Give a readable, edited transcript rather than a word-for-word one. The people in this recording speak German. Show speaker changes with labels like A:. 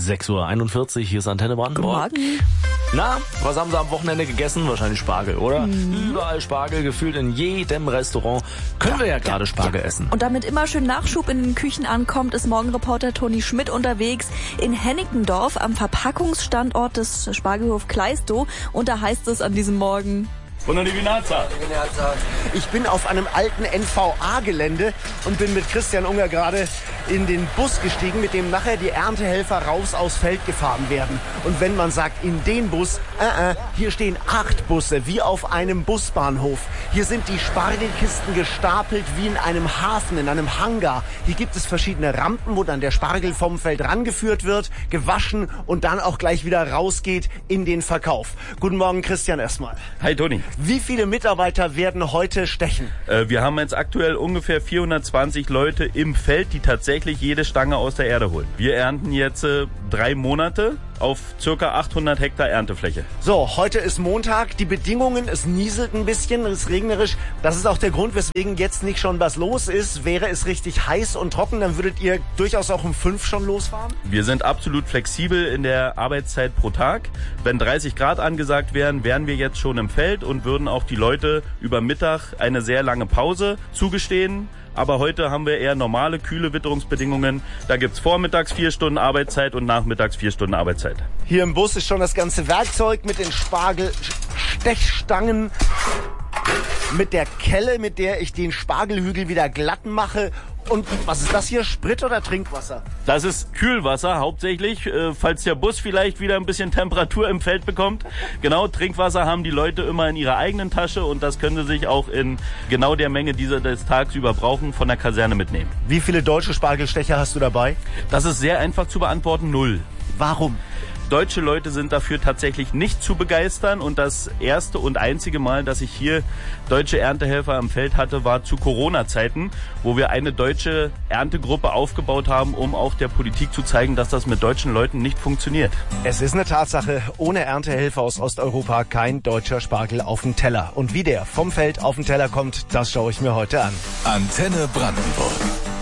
A: 6:41 Uhr, hier ist Antenne Brandenburg.
B: Guten Morgen.
A: Na, was haben Sie am Wochenende gegessen? Wahrscheinlich Spargel, oder? Überall Spargel, gefühlt in jedem Restaurant. Können wir ja gerade Spargel essen.
B: Und damit immer schön Nachschub in den Küchen ankommt, ist Morgenreporter Toni Schmidt unterwegs in Hennickendorf am Verpackungsstandort des Spargelhof Kleistow. Und da heißt es an diesem Morgen:
C: Bună dimineața!
D: Ich bin auf einem alten NVA-Gelände und bin mit Christian Unger gerade in den Bus gestiegen, mit dem nachher die Erntehelfer raus aufs Feld gefahren werden. Und wenn man sagt, in den Bus, hier stehen 8 Busse, wie auf einem Busbahnhof. Hier sind die Spargelkisten gestapelt wie in einem Hafen, in einem Hangar. Hier gibt es verschiedene Rampen, wo dann der Spargel vom Feld rangeführt wird, gewaschen und dann auch gleich wieder rausgeht in den Verkauf. Guten Morgen, Christian, erstmal.
C: Hi Toni.
D: Wie viele Mitarbeiter werden heute stechen?
C: Wir haben jetzt aktuell ungefähr 420 Leute im Feld, die tatsächlich jede Stange aus der Erde holen. Wir ernten jetzt 3 Monate auf ca. 800 Hektar Erntefläche.
D: So, heute ist Montag, die Bedingungen, es nieselt ein bisschen, es ist regnerisch. Das ist auch der Grund, weswegen jetzt nicht schon was los ist. Wäre es richtig heiß und trocken, dann würdet ihr durchaus auch um 5 schon losfahren?
C: Wir sind absolut flexibel in der Arbeitszeit pro Tag. Wenn 30 Grad angesagt wären, wären wir jetzt schon im Feld und würden auch die Leute über Mittag eine sehr lange Pause zugestehen. Aber heute haben wir eher normale, kühle Witterungsbedingungen. Da gibt's vormittags 4 Stunden Arbeitszeit und nachmittags 4 Stunden Arbeitszeit.
D: Hier im Bus ist schon das ganze Werkzeug mit den Spargelstechstangen, mit der Kelle, mit der ich den Spargelhügel wieder glatt mache. Und was ist das hier? Sprit oder Trinkwasser?
C: Das ist Kühlwasser hauptsächlich, falls der Bus vielleicht wieder ein bisschen Temperatur im Feld bekommt. Genau, Trinkwasser haben die Leute immer in ihrer eigenen Tasche und das können sie sich auch in genau der Menge, die sie des Tags über brauchen, von der Kaserne mitnehmen.
D: Wie viele deutsche Spargelstecher hast du dabei?
C: Das ist sehr einfach zu beantworten, 0.
D: Warum?
C: Deutsche Leute sind dafür tatsächlich nicht zu begeistern und das erste und einzige Mal, dass ich hier deutsche Erntehelfer am Feld hatte, war zu Corona-Zeiten, wo wir eine deutsche Erntegruppe aufgebaut haben, um auch der Politik zu zeigen, dass das mit deutschen Leuten nicht funktioniert.
D: Es ist eine Tatsache, ohne Erntehelfer aus Osteuropa kein deutscher Spargel auf den Teller. Und wie der vom Feld auf den Teller kommt, das schaue ich mir heute an.
E: Antenne Brandenburg.